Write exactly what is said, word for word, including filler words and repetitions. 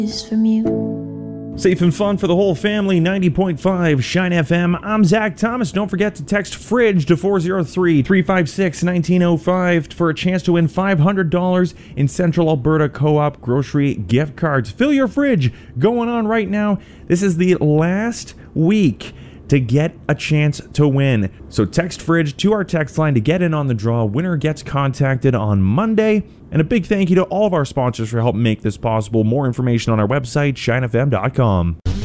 from you. Safe and fun for the whole family, ninety point five Shine F M. I'm Zach Thomas. Don't forget to text FRIDGE to four oh three, three five six, one nine oh five for a chance to win five hundred dollars in Central Alberta Co-op grocery gift cards. Fill your fridge going on right now. This is the last week to get a chance to win. So text FRIDGE to our text line to get in on the draw. Winner gets contacted on Monday. And a big thank you to all of our sponsors for helping make this possible. More information on our website, shine f m dot com.